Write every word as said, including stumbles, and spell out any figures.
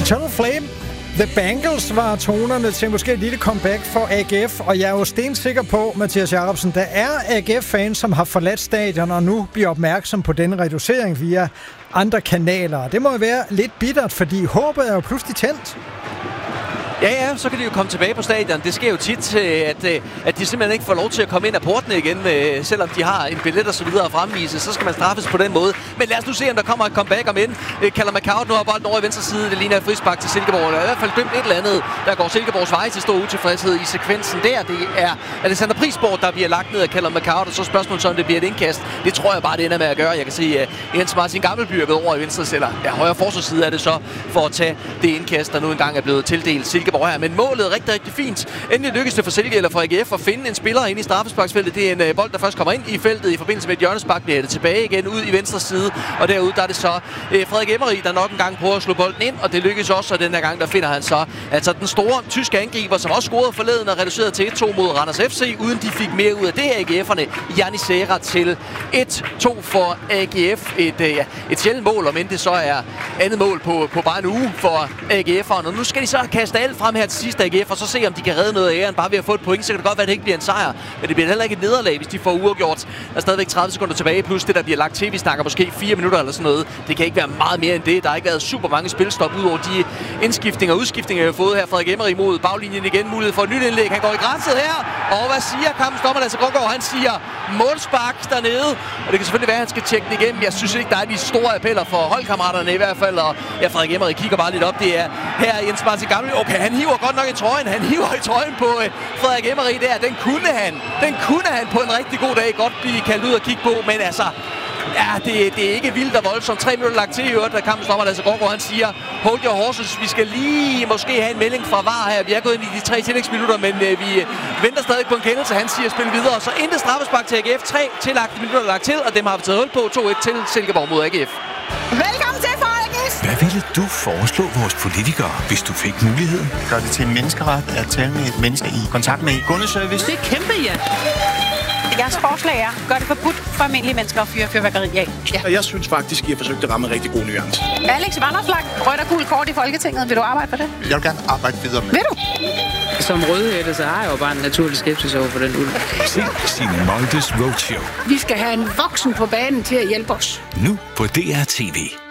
Eternal Flame. The Bangles var tonerne til måske et lille comeback for A G F, og jeg er jo stensikker på, Mathias Jacobsen, der er A G F-fans, som har forladt stadion og nu bliver opmærksom på denne reducering via andre kanaler. Det må jo være lidt bittert, fordi håbet er jo pludselig tændt. Ja, ja, så kan de jo komme tilbage på stadion. Det sker jo tit, at, at de simpelthen ikke får lov til at komme ind af portene igen, selvom de har en billet og så videre at fremvise. Så skal man straffes på den måde. Men lad os nu se, om der kommer et comeback om end. Callum McCourt nu har bolden over i venstre side. Det ligner et frispark til Silkeborg. Der er i hvert fald dømt et eller andet. Der går Silkeborgs vej til stor utilfredshed i sekvensen der. Det er Alexander Prisborg, der bliver lagt ned af Callum McCourt. Og så spørgsmålet så, om det bliver et indkast. Det tror jeg bare, det ender med at gøre. Jeg kan se uh, Jens Martin Gammelby er over i venstre eller ja, højre forsvarsside er det så for at tage det indkast, der nu engang er blevet tildelt Silkeborg her. Men målet er rigtig, rigtig fint. Endelig lykkes det for Silke eller for A G F at finde en spiller inde i straffesparksfeltet. Det er en uh, bold, der først kommer ind i feltet i forbindelse med et hjørnespark, bliver det tilbage igen ud i venstre side. Og derude, der er det så uh, Frederik Emery, der nok en gang prøver at slå bolden ind, og det lykkes også, og den her gang, der finder han så altså den store tyske angriber, som også scorede forleden og reducerede til et to mod Randers F C, uden de fik mere ud af det. A G F'erne Janni Serra til et to for A G F. Et, uh, ja, et sjældent mål, om end det så er andet mål på, på bare en uge for A G F'erne. Og nu skal de så kaste alt frem her til sidst, A G F, og så se, om de kan redde noget af æren bare ved at få et point. Så kan det godt være, at det ikke bliver en sejr, men det bliver heller ikke et nederlag, hvis de får uafgjort. Der er stadigvæk tredive sekunder tilbage, plus det, der bliver lagt til. Vi snakker måske fire minutter eller sådan noget. Det kan ikke være meget mere end det. Der har ikke været super mange spilstop ud over de indskiftninger og udskiftninger, vi har fået her. Frederik Emery mod baglinjen igen. Mulighed for et nyt indlæg. Han går i grænset her. Og hvad siger kampens dommer, Lasse Grøngaard? Han siger målspark dernede. Og det kan selvfølgelig være, at han skal tjekke det igennem. Jeg synes ikke, der er de store appeller for holdkammeraterne i hvert fald. Og ja, Frederik Emery kigger bare lidt op. Det er her Jens Martin Gammelby. Okay, han hiver godt nok i trøjen. Han hiver i trøjen på uh, Frederik Emery der. Den kunne han. Den kunne han på en rigtig god dag godt blive kaldt ud og kigge på. Men altså, ja, det, det er ikke vildt og voldsomt. Tre minutter lagt til i øvrigt, da kampen stopper. Lasse Grøngaard, han siger, hold your horses. Vi skal lige måske have en melding fra V A R her. Vi er gået ind i de tre tillægsminutter, men uh, vi venter stadig på en kendelse. Han siger, spil videre. Så intet straffespark til A G F. Tre tillagte minutter lagt til, og dem har vi taget hul på. to et til Silkeborg mod A G F. Velkommen til, Frederik! Hvad ville du foreslå vores politikere, hvis du fik muligheden? Gør det til en menneskeret at tale med et menneske i kontakt med kundeservice? Det er kæmpe, ja. Jeres forslag er, gør det forbudt for almindelige mennesker at fyre fyrværkeri af. Ja. Jeg synes faktisk, I har forsøgt at ramme en rigtig god nuance. Alex Vanderflag, rødt og gult kort i Folketinget. Vil du arbejde for det? Jeg vil gerne arbejde videre med. Vil du? Som rødhætte, så har jeg jo bare en naturlig skepsis over for den ulv. Se Signe Moldes Roadshow. Vi skal have en voksen på banen til at hjælpe os. Nu på D R T V.